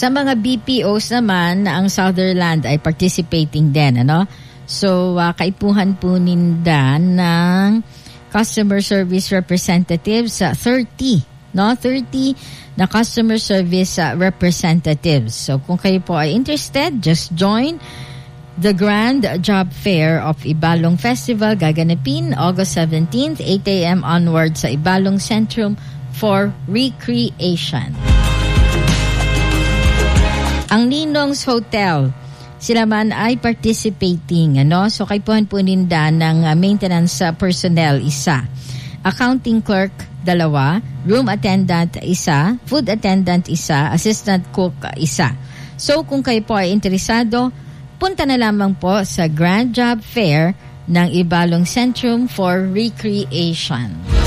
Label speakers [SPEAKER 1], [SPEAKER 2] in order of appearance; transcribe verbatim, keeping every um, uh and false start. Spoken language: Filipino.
[SPEAKER 1] Sa mga B P Os naman, ang Sutherland ay participating din, ano? So, uh, kaipuhan po ninda ng customer service representatives sa uh, thirty, no? thirty na customer service uh, representatives. So, kung kayo po ay interested, just join the Grand Job Fair of Ibalong Festival, gaganapin August seventeenth, eight a.m. onward sa Ibalong Centrum for Recreation. Ang Ninong's Hotel, sila man ay participating, ano? So, kaipuhan po ninda ng uh, maintenance uh, personnel, isa. Accounting clerk, dalawa. Room attendant, isa. Food attendant, isa. Assistant cook, isa. So, kung kayo po ay interesado, punta na lamang po sa Grand Job Fair ng Ibalong Centrum for Recreation.